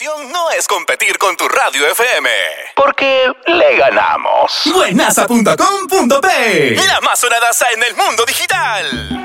misión no es competir con tu radio FM, porque le ganamos. Buenaza.com.p, la más sonadaza en el mundo digital.